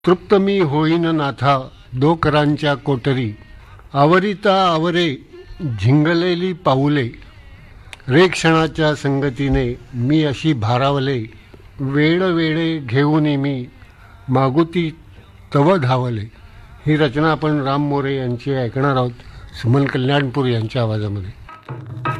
तृप्त मी होईन नाथा दोकरांच्या कोटरी, आवरिता आवरे झिंगलेली पाऊले, रे क्षणाच्या संगतीने मी अशी भारावले, वेळ वेळे घेऊन मी मागुती तव धावले. ही रचना आपण राम मोरे यांची ऐकणार आहोत सुमन कल्याणपूर यांच्या आवाजामध्ये.